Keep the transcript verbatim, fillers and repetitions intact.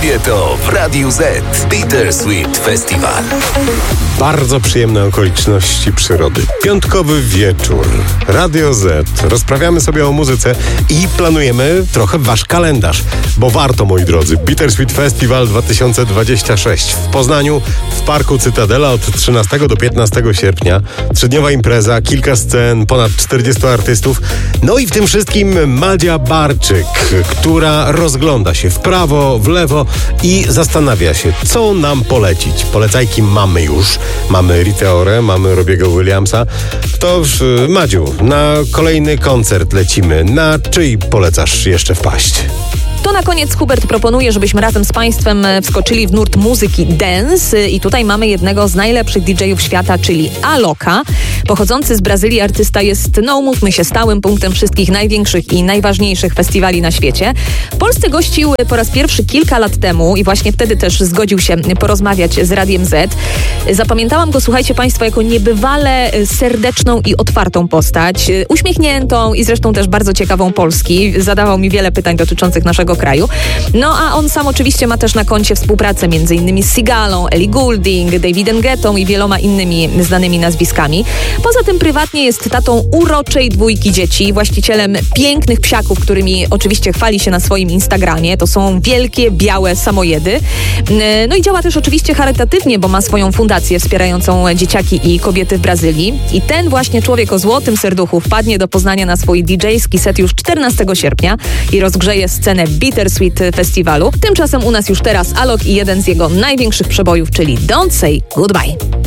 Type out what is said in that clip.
lubię to w Radiu Z. Bittersweet Festival. Bardzo przyjemne okoliczności przyrody. Piątkowy wieczór. Radio Z. Rozprawiamy sobie o muzyce i planujemy trochę wasz kalendarz. Bo warto, moi drodzy. Bittersweet Festival dwa tysiące dwudziesty szósty w Poznaniu, w Parku Cytadela od trzynastego do piętnastego sierpnia. Trzydniowa impreza, kilka scen, ponad czterdziestu artystów. No i w tym wszystkim Madzia Barczyk, która rozgląda się w prawo, w lewo i zastanawia się, co nam polecić. Polecajki mamy już. Mamy Ritę Ore, mamy Robiego Williamsa. To Madziu, na kolejny koncert lecimy. Na czyj polecasz jeszcze wpaść? To na koniec Hubert proponuje, żebyśmy razem z Państwem wskoczyli w nurt muzyki dance i tutaj mamy jednego z najlepszych didżejów świata, czyli Aloka. Pochodzący z Brazylii artysta jest, no umówmy się, stałym punktem wszystkich największych i najważniejszych festiwali na świecie. W Polsce gościł po raz pierwszy kilka lat temu i właśnie wtedy też zgodził się porozmawiać z Radiem Z. Zapamiętałam go, słuchajcie Państwo, jako niebywale serdeczną i otwartą postać, uśmiechniętą i zresztą też bardzo ciekawą Polski. Zadawał mi wiele pytań dotyczących naszego kraju. No a on sam oczywiście ma też na koncie współpracę między innymi z Sigalą, Ellie Goulding, Davidem Guettą i wieloma innymi znanymi nazwiskami. Poza tym prywatnie jest tatą uroczej dwójki dzieci, właścicielem pięknych psiaków, którymi oczywiście chwali się na swoim Instagramie. To są wielkie, białe samojedy. No i działa też oczywiście charytatywnie, bo ma swoją fundację wspierającą dzieciaki i kobiety w Brazylii. I ten właśnie człowiek o złotym serduchu wpadnie do Poznania na swój didżejski set już czternastego sierpnia i rozgrzeje scenę Bittersweet Festiwalu. Tymczasem u nas już teraz Alok i jeden z jego największych przebojów, czyli Don't Say Goodbye.